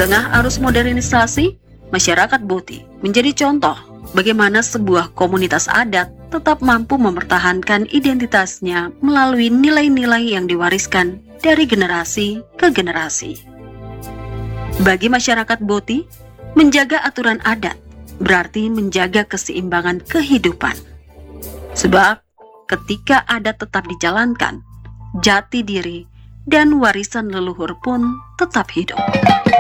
tengah arus modernisasi, masyarakat Boti menjadi contoh bagaimana sebuah komunitas adat tetap mampu mempertahankan identitasnya melalui nilai-nilai yang diwariskan dari generasi ke generasi. Bagi masyarakat Boti, menjaga aturan adat berarti menjaga keseimbangan kehidupan. Sebab ketika adat tetap dijalankan, jati diri dan warisan leluhur pun tetap hidup.